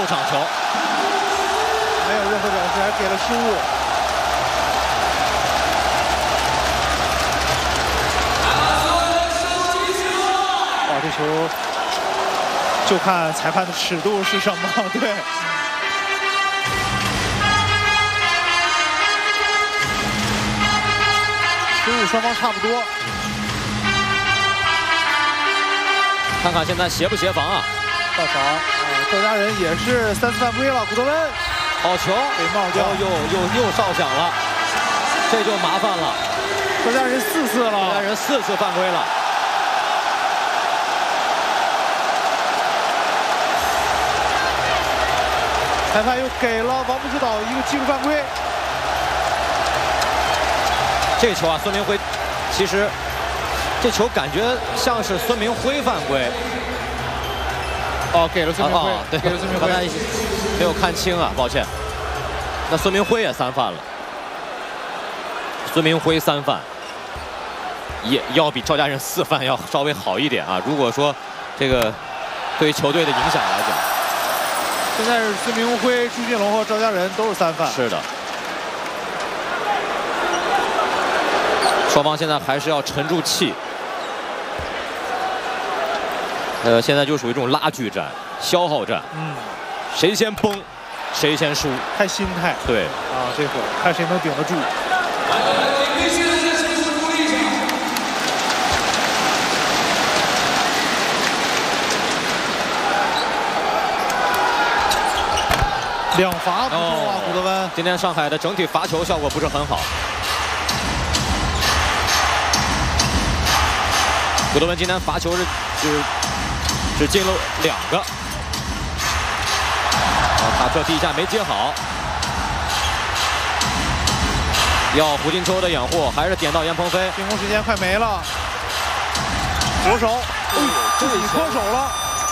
抢球， 没有任何表示，还给了失误。哇，这球就看裁判的尺度是什么，对。失误双方差不多。 看看现在协不协防啊？ 犯防啊，赵家人也是3次犯规了。古德温好球， 被帽掉， 又哨响了，这就麻烦了。 赵家人4次了， 赵家人4次犯规了。 裁判又给了王不知道一个技术犯规。 这球啊，孙明辉，其实这球感觉像是孙明辉犯规。 哦，给了孙明辉， 对， 给了孙明辉， 刚才没有看清啊，抱歉。那孙明辉也3犯了，孙明辉3犯，也要比赵家人4犯要稍微好一点啊。如果说这个对于球队的影响来讲， 现在是孙明辉、朱俊龙和赵家人都是3犯。 是的。双方现在还是要沉住气。现在就属于这种拉锯战、消耗战。谁先崩，谁先输。 看心态。 对。 啊，这会儿看谁能顶得住。2罚不中啊，古德温。 今天上海的整体罚球效果不是很好。古德温今天罚球只进了2个。塔克第一下没接好，要胡金秋的掩护，还是点到严鹏飞。 进攻时间快没了，左手，自己脱手了。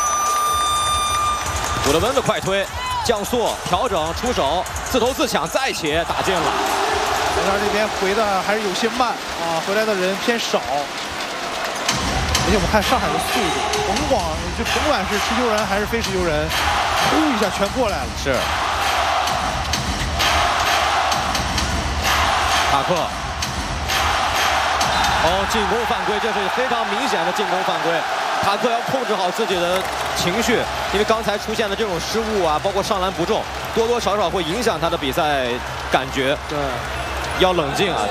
古德温的快推。降速调整出手，自投自抢再起打进了。 赵家这边回的还是有些慢啊，回来的人偏少。而且我们看上海的速度，甭管是持球人还是非持球人，呼一下全过来了。 是。塔克。进攻犯规，这是非常明显的进攻犯规。塔克要控制好自己的情绪，因为刚才出现的这种失误啊，包括上篮不中，多多少少会影响他的比赛感觉。 对， 要冷静啊。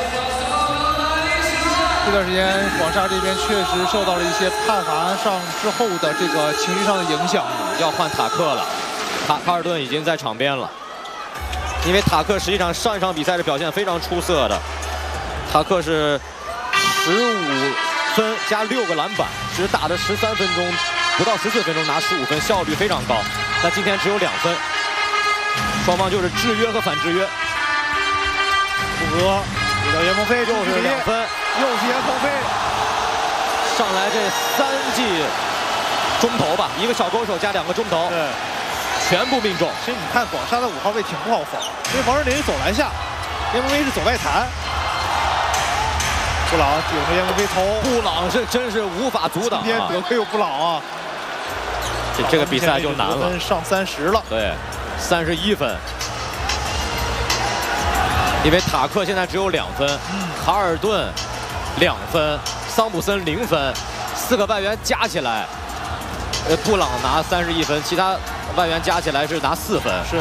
这段时间广厦这边确实受到了一些判罚上之后的这个情绪上的影响， 要换塔克了。卡尔顿已经在场边了，因为塔克实际上上一场比赛的表现非常出色的。塔克是15分加6个篮板，只打了13分钟，不到14分钟拿15分，效率非常高。那今天只有2分，双方就是制约和反制约。 不和，给到严鹏飞，又是2分，又是严鹏飞。 上来这3记中投吧，一个小勾手加2个中投， 对， 全部命中。 其实你看广厦的5号位挺不好防，因为王仁林走篮下，严鹏飞是走外弹。布朗顶着严鹏飞投， 布朗是真是无法阻挡、啊。 今天得亏有布朗啊， 这个比赛就难了， 上30了。 对，31分。因为塔克现在只有2分，卡尔顿2分，桑普森0分，4个外援加起来，布朗拿31分，其他外援加起来是拿4分。 是。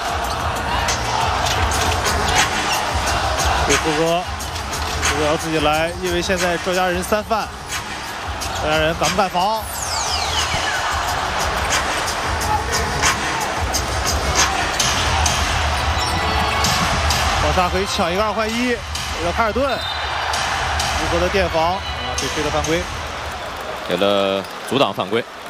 给胡哥。胡哥要自己来，因为现在赵家人3犯，赵家人敢不敢防？广厦可以抢一个2换1，给了卡尔顿，胡哥的垫防啊，被吹了犯规， 给了阻挡犯规。